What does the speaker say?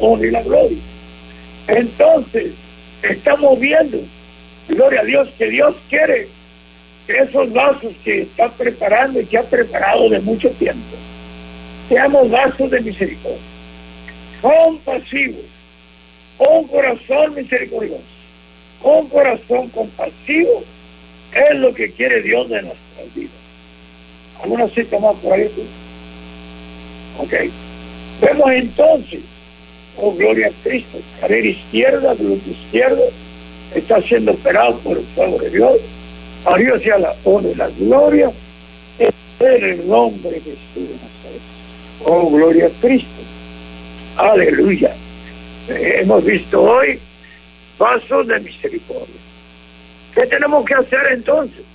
honra y la gloria. Entonces, estamos viendo, gloria a Dios, que Dios quiere que esos vasos que está preparando y que ha preparado de mucho tiempo, seamos vasos de misericordia, compasivos, con corazón misericordioso, con corazón compasivo. Es lo que quiere Dios de nuestras vidas. ¿Alguna cita más por ahí? Ok. Vemos entonces, oh gloria a Cristo, cadera izquierda, glúteo izquierdo, está siendo operado por el fuego de Dios. A Dios sea la honra y la gloria en el nombre de Jesús de Nazaret. Oh gloria a Cristo. Aleluya. Hemos visto hoy vasos de misericordia. ¿Qué tenemos que hacer entonces?